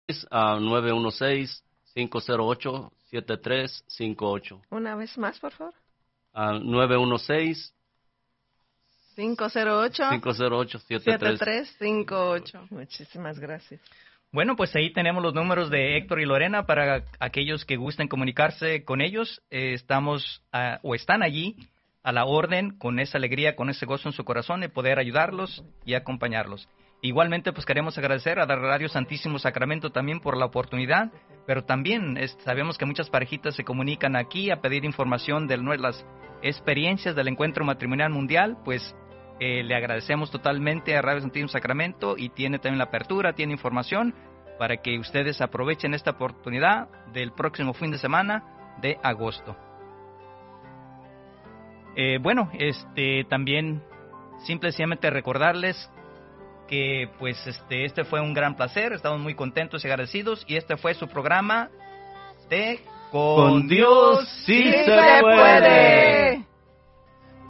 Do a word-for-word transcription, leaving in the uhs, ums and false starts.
a nueve uno seis, cinco cero ocho, siete tres cinco ocho. Una vez más, por favor. A nueve uno seis, cinco cero ocho, cinco cero ocho, siete tres cinco ocho. Muchísimas gracias. Bueno, pues ahí tenemos los números de Héctor y Lorena para aquellos que gusten comunicarse con ellos. Eh, estamos uh, o están allí a la orden, con esa alegría, con ese gozo en su corazón de poder ayudarlos y acompañarlos. Igualmente, pues queremos agradecer a la Radio Santísimo Sacramento también por la oportunidad, pero también es, sabemos que muchas parejitas se comunican aquí a pedir información de las experiencias del Encuentro Matrimonial Mundial. Pues eh, le agradecemos totalmente a Radio Santísimo Sacramento y tiene también la apertura, tiene información para que ustedes aprovechen esta oportunidad del próximo fin de semana de agosto. Eh, bueno, este también simplemente recordarles que pues este este fue un gran placer, estamos muy contentos y agradecidos, y este fue su programa de Con Dios sí se puede.